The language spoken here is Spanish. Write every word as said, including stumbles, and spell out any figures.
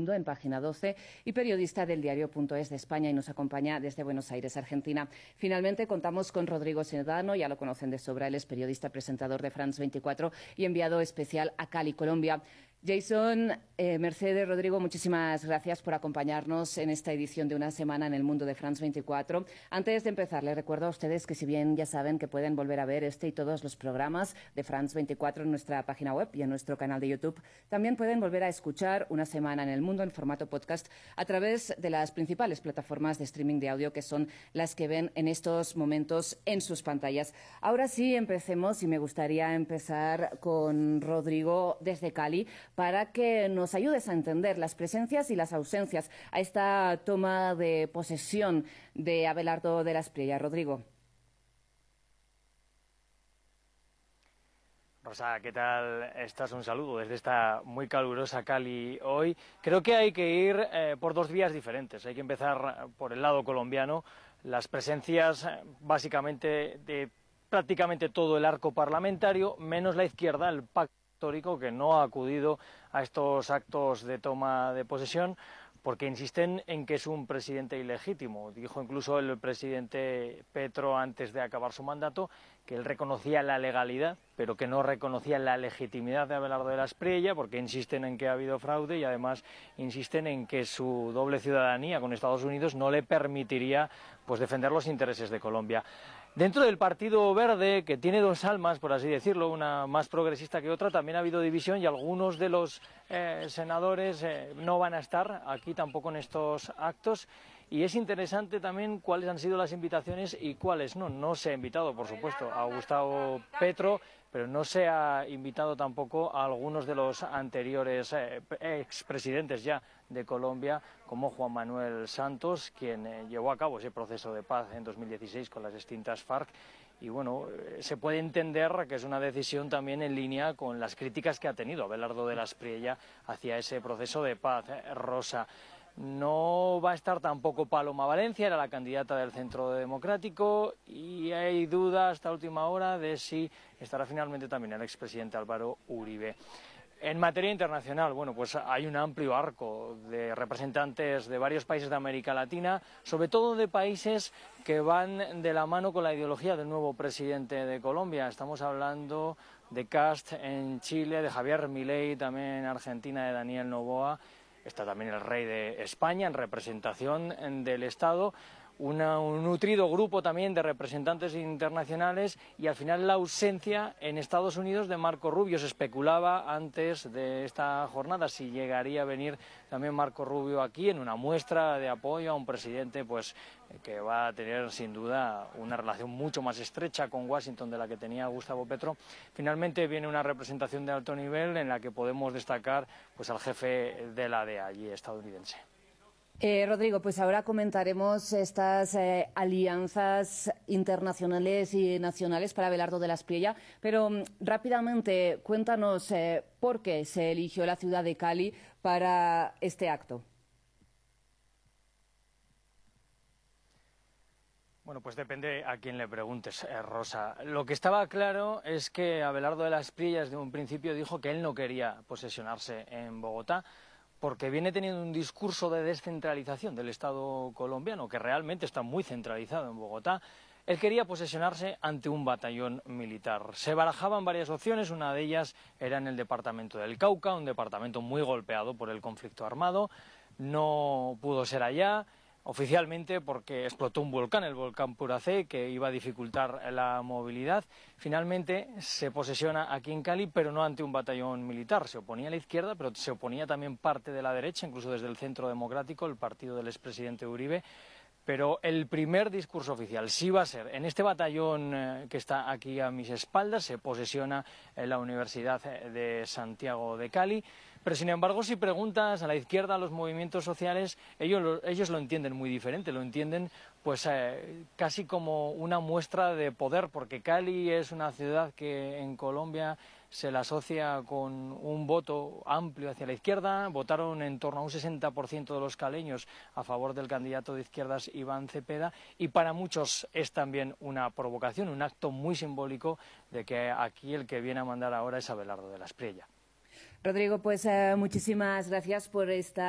Mundo en página doce y periodista del diario punto es de España y nos acompaña desde Buenos Aires, Argentina. Finalmente contamos con Rodrigo Sedano, ya lo conocen de sobra, él es periodista, presentador de France veinticuatro y enviado especial a Cali, Colombia. Jason, eh, Mercedes, Rodrigo, muchísimas gracias por acompañarnos en esta edición de Una Semana en el Mundo de France veinticuatro. Antes de empezar, les recuerdo a ustedes que si bien ya saben que pueden volver a ver este y todos los programas de France veinticuatro en nuestra página web y en nuestro canal de YouTube, también pueden volver a escuchar Una Semana en el Mundo en formato podcast a través de las principales plataformas de streaming de audio que son las que ven en estos momentos en sus pantallas. Ahora sí, empecemos y me gustaría empezar con Rodrigo desde Cali, para que nos ayudes a entender las presencias y las ausencias a esta toma de posesión de Abelardo de la Espriella. Rodrigo. Rosa, ¿qué tal estás? Un saludo desde esta muy calurosa Cali hoy. Creo que hay que ir eh, por dos vías diferentes. Hay que empezar por el lado colombiano. Las presencias básicamente de prácticamente todo el arco parlamentario, menos la izquierda, el pacto histórico, que no ha acudido a estos actos de toma de posesión porque insisten en que es un presidente ilegítimo. Dijo incluso el presidente Petro antes de acabar su mandato que él reconocía la legalidad, pero que no reconocía la legitimidad de Abelardo de la Espriella, porque insisten en que ha habido fraude y además insisten en que su doble ciudadanía con Estados Unidos no le permitiría pues defender los intereses de Colombia. Dentro del Partido Verde, que tiene dos almas, por así decirlo, una más progresista que otra, también ha habido división y algunos de los eh, senadores eh, no van a estar aquí tampoco en estos actos. Y es interesante también cuáles han sido las invitaciones y cuáles no. No se ha invitado, por supuesto, a Gustavo Petro, pero no se ha invitado tampoco a algunos de los anteriores eh, expresidentes ya de Colombia, como Juan Manuel Santos, quien eh, llevó a cabo ese proceso de paz en dos mil dieciséis con las extintas FARC. Y bueno, eh, se puede entender que es una decisión también en línea con las críticas que ha tenido Abelardo de la Espriella hacia ese proceso de paz. Eh, Rosa. No va a estar tampoco Paloma Valencia, era la candidata del Centro Democrático, y hay duda hasta última hora de si estará finalmente también el expresidente Álvaro Uribe. En materia internacional, bueno, pues hay un amplio arco de representantes de varios países de América Latina, sobre todo de países que van de la mano con la ideología del nuevo presidente de Colombia. Estamos hablando de Kast en Chile, de Javier Milei también en Argentina, de Daniel Noboa. Está también el rey de España en representación del Estado, una, un nutrido grupo también de representantes internacionales y al final la ausencia en Estados Unidos de Marco Rubio. Se especulaba antes de esta jornada si llegaría a venir también Marco Rubio aquí en una muestra de apoyo a un presidente pues que va a tener sin duda una relación mucho más estrecha con Washington de la que tenía Gustavo Petro. Finalmente viene una representación de alto nivel en la que podemos destacar pues al jefe de la D E A allí estadounidense. Eh, Rodrigo, pues ahora comentaremos estas eh, alianzas internacionales y nacionales para Abelardo de la Espriella, pero um, rápidamente cuéntanos eh, por qué se eligió la ciudad de Cali para este acto. Bueno, pues depende a quién le preguntes, eh, Rosa. Lo que estaba claro es que Abelardo de la Espriella desde un principio dijo que él no quería posesionarse en Bogotá, porque viene teniendo un discurso de descentralización del Estado colombiano, que realmente está muy centralizado en Bogotá. Él quería posesionarse ante un batallón militar. Se barajaban varias opciones, una de ellas era en el departamento del Cauca, un departamento muy golpeado por el conflicto armado. No pudo ser allá, oficialmente porque explotó un volcán, el volcán Puracé, que iba a dificultar la movilidad. Finalmente se posesiona aquí en Cali, pero no ante un batallón militar. Se oponía a la izquierda, pero se oponía también parte de la derecha, incluso desde el Centro Democrático, el partido del expresidente Uribe. Pero el primer discurso oficial sí va a ser en este batallón eh, que está aquí a mis espaldas. Se posesiona en la Universidad de Santiago de Cali. Pero, sin embargo, si preguntas a la izquierda, a los movimientos sociales, ellos lo, ellos lo entienden muy diferente, lo entienden pues eh, casi como una muestra de poder, porque Cali es una ciudad que en Colombia se la asocia con un voto amplio hacia la izquierda. Votaron en torno a un sesenta por ciento de los caleños a favor del candidato de izquierdas Iván Cepeda, y para muchos es también una provocación, un acto muy simbólico de que aquí el que viene a mandar ahora es Abelardo de la Espriella. Rodrigo, pues eh, muchísimas gracias por esta